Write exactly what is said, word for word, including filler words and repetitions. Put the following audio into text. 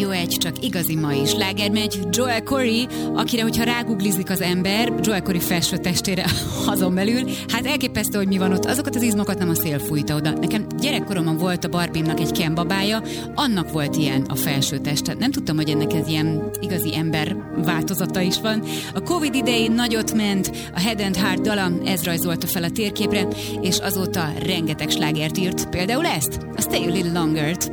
Rádió egy, csak igazi mai slágermegy. Joel Corey, akire, hogyha ráguglizik az ember, Joel Corey felső testére azon belül, hát elképesztő, hogy mi van ott. Azokat az izmokat nem a szél fújta oda. Nekem gyerekkoromban volt a Barbie-nak egy Ken babája, annak volt ilyen a felső teste. Nem tudtam, hogy ennek ez ilyen igazi ember változata is van. A Covid idején nagyot ment, a Head and Heart dala, ez rajzolta fel a térképre, és azóta rengeteg slágert írt. Például ezt, a Stay a Little Longer-t.